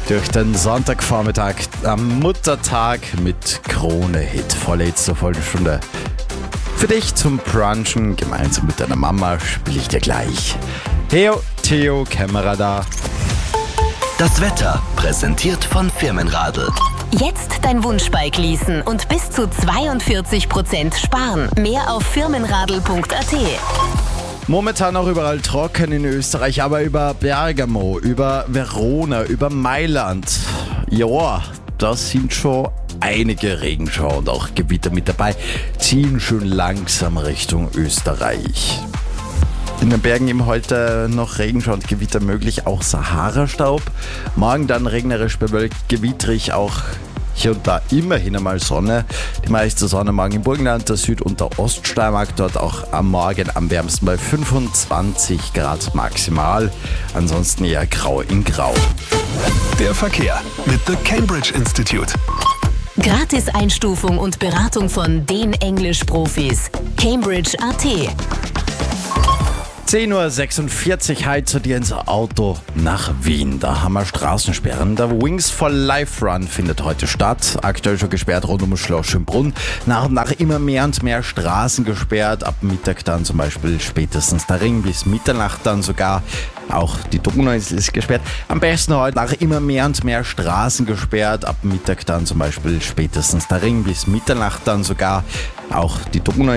Durch den Sonntagvormittag am Muttertag mit Krone-Hit. Vorletzte Viertelstunde. Für dich zum Brunchen, gemeinsam mit deiner Mama, spiele ich dir gleich. Heo, Theo, Kämmerer da. Das Wetter präsentiert von Firmenradl. Jetzt dein Wunschbike leasen und bis zu 42% sparen. Mehr auf firmenradl.at. Momentan auch überall trocken in Österreich, aber über Bergamo, über Verona, über Mailand. Ja, da sind schon einige Regenschauer und auch Gewitter mit dabei, ziehen schon langsam Richtung Österreich. In den Bergen eben heute noch Regenschauer und Gewitter möglich, auch Sahara-Staub. Morgen dann regnerisch bewölkt, gewittrig, auch hier und da immerhin einmal Sonne. Die meiste Sonne morgen im Burgenland, der Süd- und der Oststeiermark. Dort auch am Morgen am wärmsten bei 25 Grad maximal. Ansonsten eher grau in grau. Der Verkehr mit The Cambridge Institute. Gratis-Einstufung und Beratung von den Englisch-Profis. Cambridge.at. 10.46 Uhr, heute zu dir ins Auto nach Wien. Da haben wir Straßensperren. Der Wings for Life Run findet heute statt. Aktuell schon gesperrt rund um Schloss Schönbrunn. Nach und nach immer mehr und mehr Straßen gesperrt. Ab Mittag dann zum Beispiel spätestens der Ring, bis Mitternacht dann sogar. Auch die Donau ist gesperrt. Am besten heute nach immer mehr und mehr Straßen gesperrt. Ab Mittag dann zum Beispiel spätestens der Ring, bis Mitternacht dann sogar. Auch die Donau